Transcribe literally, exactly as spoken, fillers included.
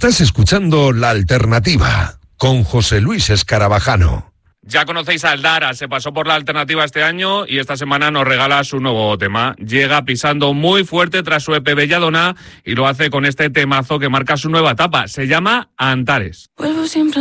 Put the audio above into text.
Estás escuchando La Alternativa con José Luis Escarabajano. Ya conocéis a Aldara, se pasó por La Alternativa este año y esta semana nos regala su nuevo tema. Llega pisando muy fuerte tras su E P Belladona y lo hace con este temazo que marca su nueva etapa. Se llama Antares. Vuelvo siempre